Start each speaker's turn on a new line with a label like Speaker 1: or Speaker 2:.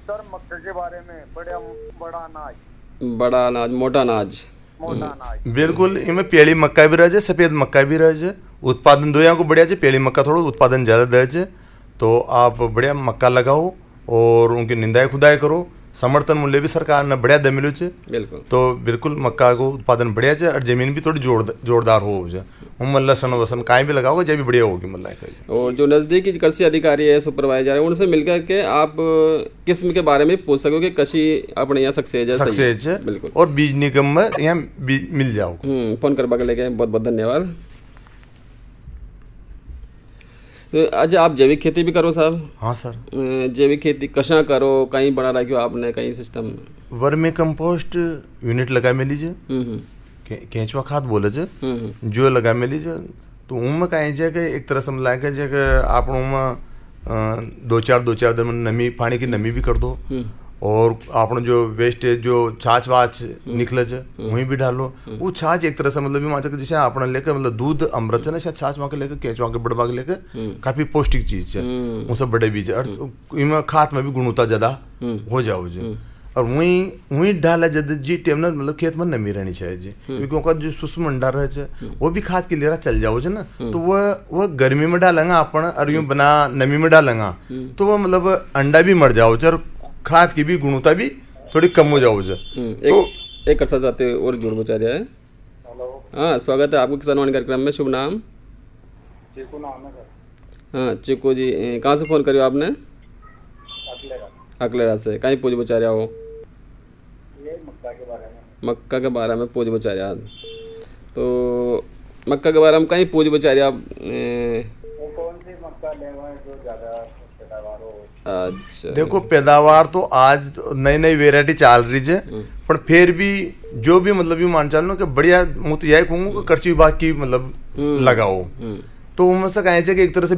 Speaker 1: Sir मक्का के बारे में बड़ा बड़ा अनाज,
Speaker 2: बड़ा अनाज, मोटा अनाज।
Speaker 1: मोटा अनाज।
Speaker 3: बिल्कुल, इनमें पेली मक्का भी रह जाए, सफेद मक्का भी रह जाए। उत्पादन दो यहाँ को बढ़िया है, पेली मक्का थोड़ा उत्पादन ज़्यादा दे जाए, तो आप बढ़िया मक्का लगाओ और उनकी निंदाई खुदाई करो। समर्थन मूल्य भी सरकार ने बढ़िया दे मिलो छे,
Speaker 2: बिल्कुल।
Speaker 3: तो बिल्कुल मक्का को उत्पादन बढ़िया है और जमीन भी थोड़ी जोरदार हो जाए। मतलब लहसुन वसन काई भी लगाओगे जब भी बढ़िया होगी मतलब।
Speaker 2: और जो नज़दीकी कृषि अधिकारी है, सुपरवाइजर है, उनसे मिलकर के आप किस्म के बारे में पूछ सकोगे कि कृषि अपने यहाँ सक्सेस
Speaker 3: है।
Speaker 2: बिल्कुल।
Speaker 3: और बीज निगम में यहाँ मिल जाओ।
Speaker 2: फोन करवा के लेके बहुत बहुत धन्यवाद। अच्छा, आप जैविक खेती भी करो साहब?
Speaker 3: हाँ सर।
Speaker 2: जैविक खेती कशा करो, कहीं बना रखो आपने, कहीं सिस्टम?
Speaker 3: वर्मी कंपोस्ट यूनिट लगा में लीजिए, केंचुआ खाद बोले जो लगा में लीजिए, तो उनमें कहीं जाके एक तरह से मिला के जाके आप उनमें दो चार दिन में नमी, पानी की नमी भी कर दो, और आपने जो वेस्टेज जो छाछ वाछ निकले वहीं भी डालो। वो छाछ एक तरह से मतलब मान सके जैसे आपने लेकर मतलब दूध अमृत है ना, शायद छाछ वहाँ के लेकर केंचुआ के बड़वा के लेकर काफी पौष्टिक चीज है, वो सब बड़े बीज है, और इनमें खाद में भी गुणवत्ता ज्यादा हो जाओ जी। और वहीं डाला जब जी टाइम ना मतलब खेत में नमी रहनी चाहिए जी, क्योंकि उनका जो सूक्ष्म भंडार है वो भी खाद के लिए चल जाओ ना, तो वह गर्मी में डालेंगे अपन और यूं बना नमी में डालेंगे तो वह मतलब अंडा भी मर जाओ, खाद की भी गुणवत्ता भी थोड़ी कम हो जाओ।
Speaker 2: एक कर जाते और जुड़ बचा रहा है। हाँ, स्वागत है आपको किसान वाणी कार्यक्रम में। शुभ नाम?
Speaker 1: चीकू नाम है सर।
Speaker 2: हाँ चीकू जी, कहाँ से फोन करियो आपने? अकलेरा से। कहीं पूछ बचा रहा हो?
Speaker 1: ये मक्का के बारे में।
Speaker 2: मक्का के बारे में पूछ बचा रहा, तो मक्का के बारे में कहीं पूछ बचा रहा।
Speaker 1: वो कौन सी मक्का लेवा है जो ज्यादा पैदावार हो?
Speaker 2: अच्छा,
Speaker 3: देखो पैदावार तो आज नई नई वेराइटी चल रही है, पर फिर भी जो भी मतलब ये मान चलो कि बढ़िया मुझे यही कहूँगा कि कृषि विभाग की मतलब लगाओ, तो उनमें से कहें कि एक तरह से